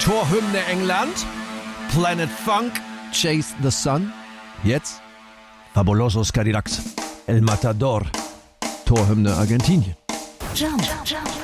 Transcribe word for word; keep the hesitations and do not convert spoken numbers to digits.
Torhymne England, Planet Funk, Chase the Sun. Jetzt Fabulosos Cadillacs, El Matador, Torhymne Argentinien. Jump, jump, jump.